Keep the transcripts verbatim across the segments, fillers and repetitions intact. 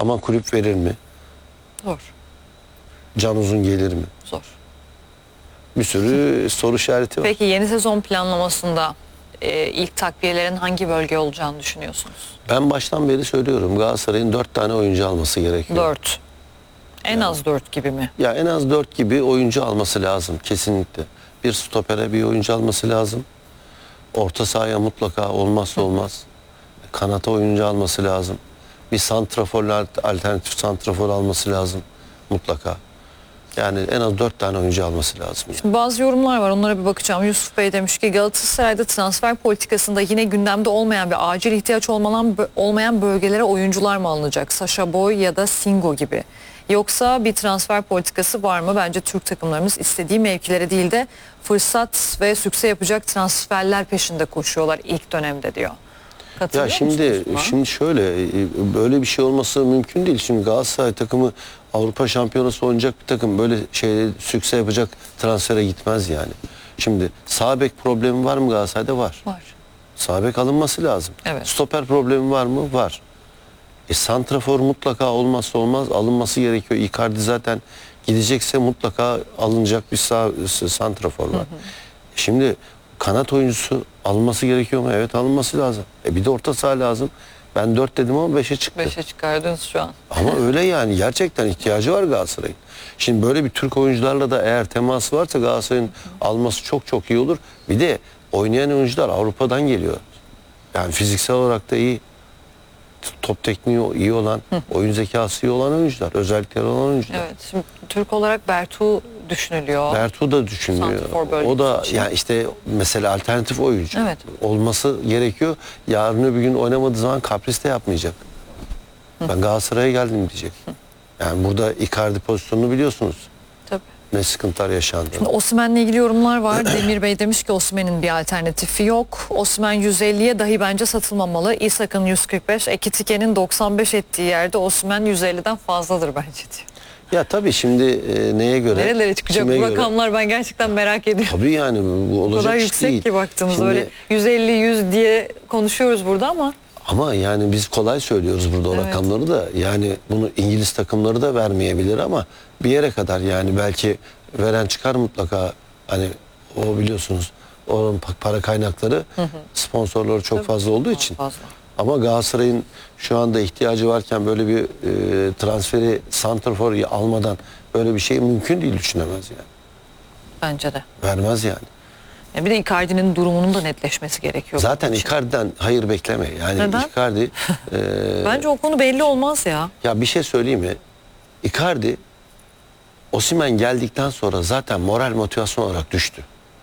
Ama kulüp verir mi? Zor. Can Uzun gelir mi? Zor. Bir sürü soru işareti var. Peki yeni sezon planlamasında e, ilk takviyelerin hangi bölge olacağını düşünüyorsunuz? Ben baştan beri söylüyorum, Galatasaray'ın dört tane oyuncu alması gerekiyor. Dört. En az dört gibi mi? Ya en az dört gibi oyuncu alması lazım kesinlikle. Bir stopere bir oyuncu alması lazım. Orta sahaya mutlaka olmazsa olmaz. Kanata oyuncu alması lazım. Bir santrafor, alternatif santrafor alması lazım mutlaka. Yani en az dört tane oyuncu alması lazım. Yani. Şimdi bazı yorumlar var, onlara bir bakacağım. Yusuf Bey demiş ki Galatasaray'da transfer politikasında yine gündemde olmayan ve acil ihtiyaç olmayan, olmayan bölgelere oyuncular mı alınacak? Sacha Boey ya da Singo gibi. Yoksa bir transfer politikası var mı? Bence Türk takımlarımız istediği mevkilere değil de fırsat ve sükse yapacak transferler peşinde koşuyorlar ilk dönemde diyor. Katılıyor Ya şimdi musunuz? şimdi şöyle, böyle bir şey olması mümkün değil. Şimdi Galatasaray takımı Avrupa Şampiyonası oynayacak bir takım böyle şeyleri sükse yapacak transfere gitmez yani. Şimdi sağ bek problemi var mı Galatasaray'da? Var. Var. Sağ bek alınması lazım. Evet. Stoper problemi var mı? Var. E, santrafor mutlaka olmazsa olmaz, alınması gerekiyor. Icardi zaten gidecekse mutlaka alınacak bir sağ santrafor var. Hı hı. Şimdi kanat oyuncusu alınması gerekiyor mu? Evet, alınması lazım. E bir de orta saha lazım. Ben dört dedim ama beşe çıktı. Beşe çıkardınız şu an. Ama öyle yani, gerçekten ihtiyacı var Galatasaray'ın. Şimdi böyle bir Türk oyuncularla da eğer teması varsa Galatasaray'ın alması çok çok iyi olur. Bir de oynayan oyuncular Avrupa'dan geliyor. Yani fiziksel olarak da iyi. Top tekniği iyi olan, oyun zekası iyi olan oyuncular, özellikleri olan oyuncular. Evet, şimdi Türk olarak Bertu düşünülüyor. Bertu da düşünülüyor. O da için. Yani işte mesela alternatif oyuncu evet. olması gerekiyor. Yarın öbür gün oynamadığı zaman kapris de yapmayacak. Hı. Ben Galatasaray'a geldim diyecek. Hı. Yani burada Icardi pozisyonunu biliyorsunuz. Tabii. Ne sıkıntılar yaşandı. Şimdi Osimhen'le ilgili yorumlar var. Demir Bey demiş ki Osimhen'in bir alternatifi yok. Osimhen yüz elliye dahi bence satılmamalı. İshak'ın yüz kırk beş, Ekitike'nin doksan beş ettiği yerde Osimhen yüz elliden fazladır bence diyor. Ya tabii şimdi e, neye göre? Nerelere çıkacak bu rakamlar göre? Ben gerçekten merak ediyorum. Tabii yani bu olacak o kadar iş yüksek değil. ki baktığımız şimdi, öyle yüz elli yüz diye konuşuyoruz burada ama. Ama yani biz kolay söylüyoruz burada o evet. rakamları da. Yani bunu İngiliz takımları da vermeyebilir ama bir yere kadar yani belki veren çıkar mutlaka. Hani o biliyorsunuz onun para kaynakları hı hı. sponsorları çok Tabii, fazla olduğu için. Fazla. Ama Galatasaray'ın şu anda ihtiyacı varken böyle bir e, transferi santrafor almadan böyle bir şey mümkün değil, düşünemez yani. Bence de. Vermez yani. Ya bir de Icardi'nin durumunun da netleşmesi gerekiyor. Zaten Icardi'den hayır bekleme. Yani Neden? Icardi e, bence o konu belli olmaz ya. Ya bir şey söyleyeyim mi? Icardi Osimhen geldikten sonra zaten moral motivasyon olarak düştü.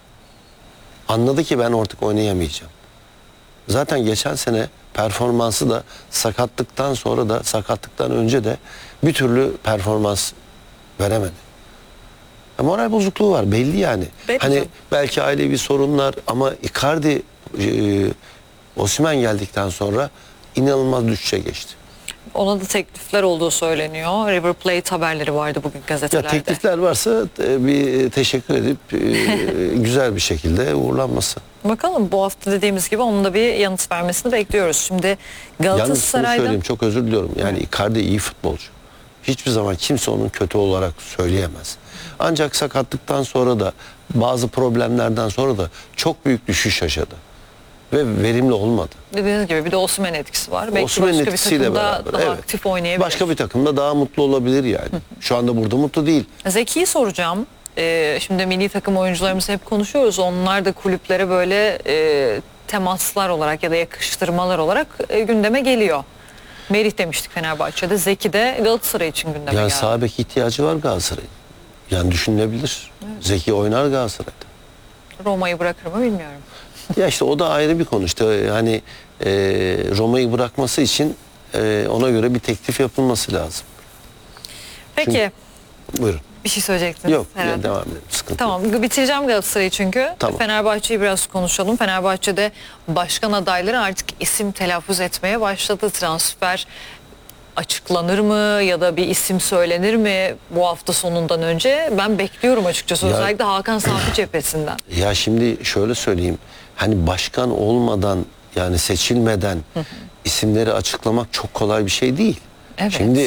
Anladı ki ben artık oynayamayacağım. Zaten geçen sene performansı da sakatlıktan sonra da sakatlıktan önce de bir türlü performans veremedi. Ya moral bozukluğu var belli yani. Belli hani canım. Belki ailevi sorunlar ama Icardi e, Osimhen geldikten sonra inanılmaz düşüşe geçti. Ona da teklifler olduğu söyleniyor. River Plate haberleri vardı bugün gazetelerde. Ya teklifler varsa bir teşekkür edip güzel bir şekilde uğurlanması. Bakalım bu hafta dediğimiz gibi onun da bir yanıt vermesini bekliyoruz. Şimdi Galatasaray'da... Yalnız şunu söyleyeyim, çok özür diliyorum. Yani evet. Icardi iyi futbolcu. Hiçbir zaman kimse onun kötü olarak söyleyemez. Ancak sakatlıktan sonra da bazı problemlerden sonra da çok büyük düşüş yaşadı. Ve verimli olmadı. Dediğiniz gibi bir de Osimhen etkisi var. Belki Osimhen başka etkisiyle bir takımda beraber, daha evet. aktif oynayabilir. Başka bir takımda daha mutlu olabilir yani. Şu anda burada mutlu değil. Zeki'yi soracağım. Ee, şimdi milli takım oyuncularımızı hep konuşuyoruz. Onlar da kulüplere böyle e, temaslar olarak ya da yakıştırmalar olarak e, gündeme geliyor. Merih demiştik Fenerbahçe'de. Zeki de Galatasaray için gündeme yani geldi. Yani sağ bek ihtiyacı var Galatasaray'ın. Yani düşünülebilir. Evet. Zeki oynar Galatasaray'da. Roma'yı bırakır mı bilmiyorum. Ya işte o da ayrı bir konu. İşte hani e, Roma'yı bırakması için e, ona göre bir teklif yapılması lazım. Peki. Çünkü, buyurun. Bir şey söyleyecektiniz Yok, herhalde. Ya devam edelim. Sıkıntı tamam, yok. bitireceğim Galatasaray'ı çünkü. Tamam. Fenerbahçe'yi biraz konuşalım. Fenerbahçe'de başkan adayları artık isim telaffuz etmeye başladı. Transfer açıklanır mı ya da bir isim söylenir mi bu hafta sonundan önce? Ben bekliyorum açıkçası. Ya, özellikle Hakan Safi cephesinden. Ya şimdi şöyle söyleyeyim. Hani başkan olmadan yani seçilmeden hı hı. isimleri açıklamak çok kolay bir şey değil. Evet. Şimdi